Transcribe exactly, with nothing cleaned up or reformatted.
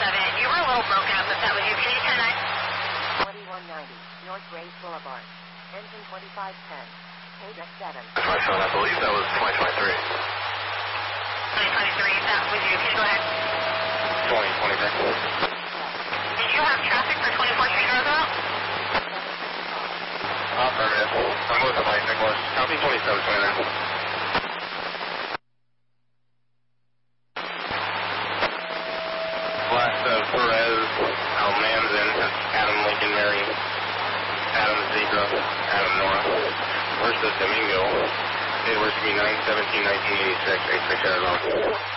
seven. You were a little broken up if that was you. Can you turn nine? twenty-one ninety, North Range Boulevard. Engine twenty-five ten. K D E C seven. I believe that was twenty twenty-three. twenty twenty-three, that was you. Can you go ahead? twenty twenty-three. Did you have traffic for twenty-fourth Street Roosevelt? Affirmative. I'm with the light, Nicholas. Copy twenty-seven twenty-nine. Last uh, Perez, Almanzan, Adam Lincoln Mary, Adam Zebra, Adam Nora. Where's the Domingo? It was to be nine seventeen nineteen eighty-six, eighty-six Arizona.